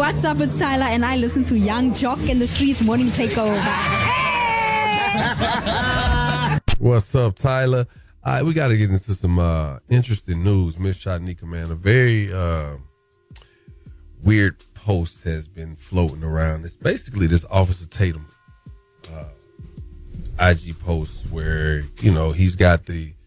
what's up? It's Tyler, and I listen to Young Jock in the Streets Morning Takeover. Hey! What's up, Tyler? All right, we got to get into some interesting news. Miss Shanika, man, a very weird post has been floating around. It's basically this Officer Tatum IG post where, you know, he's got the